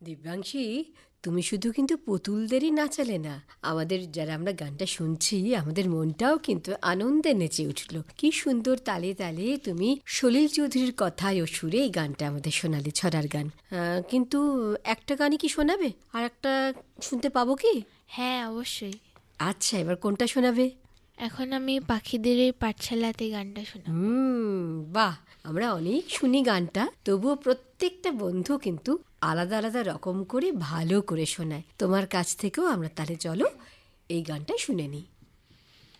দিব্যাংশী, তুমি শুধু কিন্তু পুতুলদেরই নাচালে না, আমাদের যারা আমরা গানটা শুনছি আমাদের মনটাও কিন্তু আনন্দে নেচে উঠল। কি সুন্দর তালে তালে তুমি সলিল চৌধুরীর কথায় ও সুরে এই গানটা আমাদের শোনালে, ছড়ার গান। কিন্তু একটা গানই কি শোনাবে? আর একটা শুনতে পাবো কি? হ্যাঁ, অবশ্যই। আচ্ছা, এবার কোনটা শোনাবে? এখন আমি পাখিদের এই পাঠশালাতে গানটা শোনাবো। বাহ, আমরা অনেক শুনি গানটা, তবুও প্রত্যেকটা বন্ধু কিন্তু আলাদা আলাদা রকম করে ভালো করে শোনায়। তোমার কাছ থেকেও আমরা তাহলে চলো এই গানটা শুনে নিই।